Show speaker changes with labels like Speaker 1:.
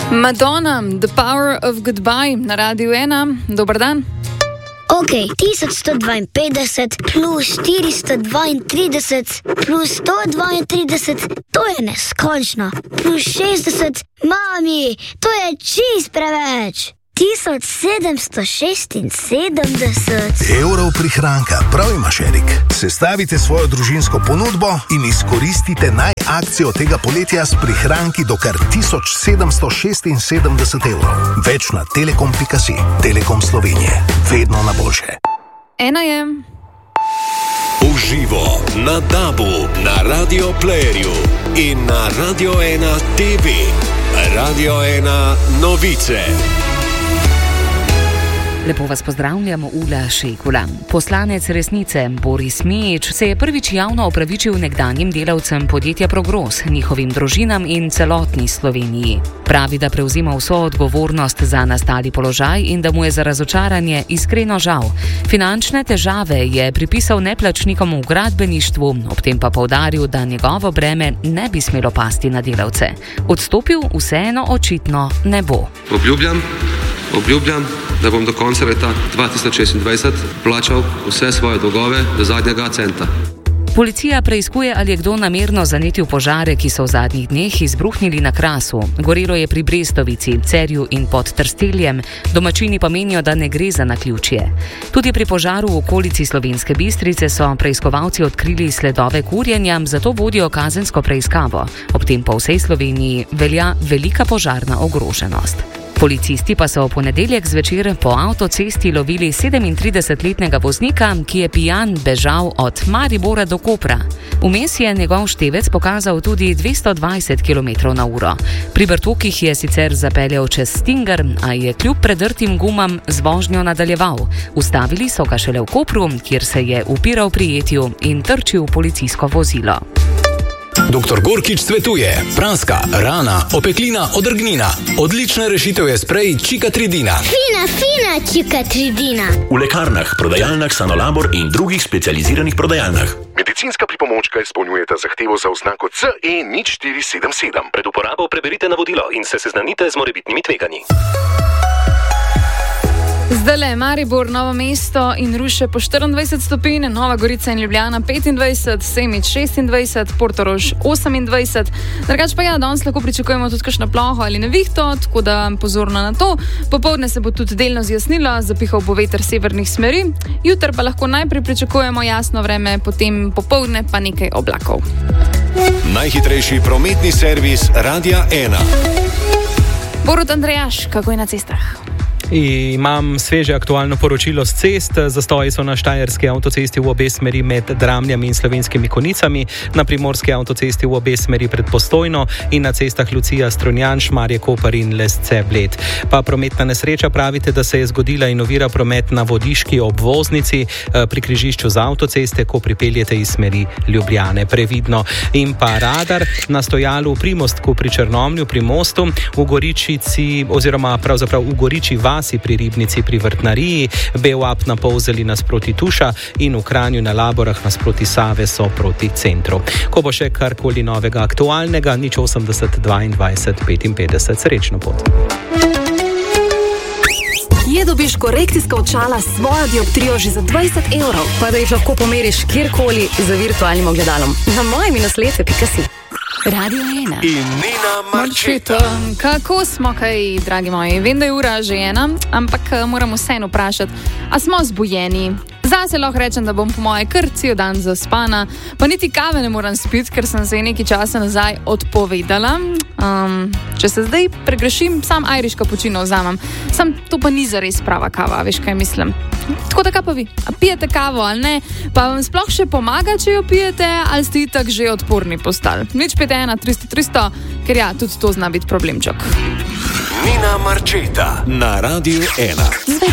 Speaker 1: Madonna, The Power of Goodbye na Radiu 1. Dober dan.
Speaker 2: Ok, 1152 plus 432 plus 132, to je neskončno. Plus 60, mami, to je čist preveč. 1776
Speaker 3: evrov prihranka, prav imaš, Erik. Sestavite svojo družinsko ponudbo in izkoristite akcijo tega poletja s prihranki do kar 1776 evrov. Več na telekom.si. Telekom Slovenije. Vedno na boljše.
Speaker 1: Ena je.
Speaker 4: Uživo na DAB-u, na Radio Playerju in na Radio 1 TV. Radio 1 novice.
Speaker 5: Lepo vas pozdravljamo, Ula Šekula. Poslanec Resnice Boris Mijić se je prvič javno opravičil nekdanjim delavcem podjetja Progros, njihovim družinam in celotni Sloveniji. Pravi, da prevzima vso odgovornost za nastali položaj in da mu je za razočaranje iskreno žal. Finančne težave je pripisal neplačnikom v gradbeništvu, ob tem pa poudaril, da njegovo breme ne bi smelo pasti na delavce. Odstopil vseeno očitno ne bo.
Speaker 6: Obljubljam, da bom do konca leta 2026 plačal vse svoje dolgove do zadnjega centa.
Speaker 5: Policija preiskuje, ali je kdo namerno zanetil požare, ki so v zadnjih dneh izbruhnili na Krasu. Gorelo je pri Brestovici, Cerju in pod Trsteljem. Domačini pa menijo, da ne gre za naključje. Tudi pri požaru v okolici Slovenske Bistrice so preiskovalci odkrili sledove kurjenja, zato vodijo kazensko preiskavo. Ob tem po vsej Sloveniji velja velika požarna ogroženost. Policisti pa so v ponedeljek zvečer po avtocesti lovili 37-letnega voznika, ki je pijan bežal od Maribora do Kopra. Vmes je njegov števec pokazal tudi 220 km/h. Pri Brtokih je sicer zapeljal čez Stinger, a je kljub predrtim gumam z vožnjo nadaljeval. Ustavili so ga šele v Kopru, kjer se je upiral prijetju in trčil v policijsko vozilo.
Speaker 7: Dr. Gorkič svetuje: praska, rana, opeklina, odrgnina. Odlična rešitev je sprej Čikatridina.
Speaker 2: Fina Čikatridina.
Speaker 8: V lekarnah, prodajalnah Sanolabor in drugih specializiranih prodajalnah.
Speaker 9: Medicinska pripomočka izpolnjujeta zahtevo za oznako CE0477.
Speaker 8: Pred uporabo preberite navodilo in se seznanite z morebitnimi tveganji.
Speaker 1: Zdajle Maribor, Novo mesto in Ruše po 24 stopinj, Nova Gorica in Ljubljana 25, Semič 26, Portorož 28. Drugače pa danes lahko pričakujemo tudi kakšno ploho ali nevihto, tako da pozorno na to. Popoldne se bo tudi delno zjasnilo, zapihal bo veter severnih smeri. Jutri pa lahko najprej pričakujemo jasno vreme, potem popoldne pa nekaj oblakov.
Speaker 4: Najhitrejši prometni servis Radia 1.
Speaker 1: Borut Andrejaš, kako je na cestah?
Speaker 10: Imam sveže aktualno poročilo z cest. Zastoji so na štajerski avtocesti v obe smeri med Dramljami in Slovenskimi Konicami, na primorski avtocesti v obe smeri pred Postojno in na cestah Lucija, Strunjan, Šmarje, Koper in Lesce, Bled. Pa prometna nesreča, pravite, da se je zgodila in ovira promet na Vodiški obvoznici pri križišču za avtoceste, ko pripeljete iz smeri Ljubljane. Previdno. In pa radar na stojalu v Primostku pri Črnomlju, pri mostu, v Goričici oziroma pravzaprav v Goriči pri Ribnici pri Vrtnariji, Beoap na Polzeli nasproti Tuša in v Kranju na Laborah nasproti Save so proti centru. Ko bo še karkoli novega aktualnega, 080 22 55. Srečno pot.
Speaker 11: Kje dobiš korekcijska očala s svojo dioptrijo že za 20 evrov, pa da jih lahko pomeriš kjerkoli z virtualnim ogledalom? Na mojeminusletve.si. Radio 1.
Speaker 4: In Nina Marčeta.
Speaker 1: Kako smo kaj, dragi moji? Vem, da je ura že 1, ampak moramo vseeno vprašati, a smo zbujeni? Zase lahko rečem, da bom po moje kar cel dan zaspana, pa niti kave ne moram spiti, ker sem se nekaj časa nazaj odpovedala. Če se zdaj pregrešim, sam Irish cappuccino vzamem. Sam to pa ni zares prava kava, veš kaj mislim. Tako da kaj pa vi? A pijete kavo ali ne? Pa vam sploh še pomaga, če jo pijete, ali ste itak že odporni postali? 051 300 300, ker ja, tudi to zna biti problemček.
Speaker 4: Nina Marčeta na Radiu 1.